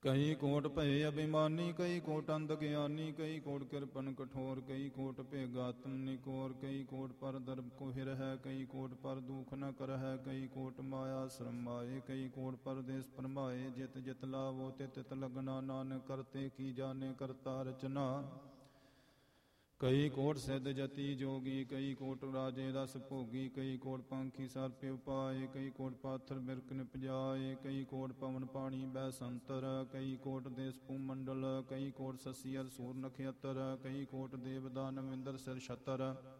ਕਈ ਕੋਟ ਭਏ ਅਭਿਮਾਨੀ, ਕਈ ਕੋਟ ਅੰਧ ਗਿਆਨੀ, ਕਈ ਕੋਟ ਕਿਰਪਨ ਕਠੋਰ, ਕਈ ਕੋਟ ਭੇਗਾਤਮ ਨਿਕੋਰ, ਕਈ ਕੋਟ ਪਰ ਦਰਬ ਕੋ ਹਿਰ ਹੈ, ਕਈ ਕੋਟ ਪਰ ਦੁਖ ਨ ਕਰ ਹੈ, ਕਈ ਕੋਟ ਮਾਇਆ ਸ਼ਰਮਾਏ, ਕਈ ਕੋਟ ਪਰਦੇਸ ਪਰਮਾਏ। ਜਿਤ ਜਿਤ ਲਾਵੋ ਤਿਤ ਤਿਤ ਲਗਨਾ, ਨਾਨਕ ਕਰਤੇ ਕੀ ਜਾਣੇ ਕਰਤਾ ਰਚਨਾ। ਕਈ ਕੋਟ ਸਿੱਧ ਜਤੀ ਜੋਗੀ, ਕਈ ਕੋਟ ਰਾਜੇ ਰਸ ਭੋਗੀ, ਕਈ ਕੋਟ ਪੰਖੀ ਸਰਪੇ ਉਪਾਏ, ਕਈ ਕੋਟ ਪਾਥਰ ਬਿਰਕ ਨਿਪਜਾਏ, ਕਈ ਕੋਟ ਪਵਨ ਪਾਣੀ ਬੈ ਸੰਤਰ, ਕਈ ਕੋਟ ਦੇਸ ਭੂਮੰਡਲ, ਕਈ ਕੋਟ ਸਸੀ ਅਰ ਸੂਰ ਨਖਯਤਰ, ਕਈ ਕੋਟ ਦੇਵ ਦਾਨਵ ਇੰਦਰ ਸਿਰ ਛਤਰ।